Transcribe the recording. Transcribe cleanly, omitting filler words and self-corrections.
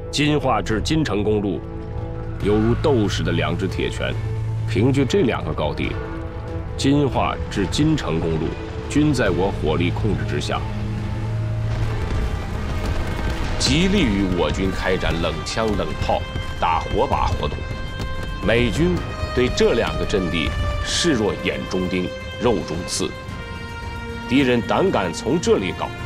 金华至金城公路犹如斗士的两只铁拳，凭据这两个高地，金华至金城公路均在我火力控制之下，极力于我军开展冷枪冷炮打火把活动。美军对这两个阵地视若眼中钉、肉中刺，敌人胆敢从这里搞，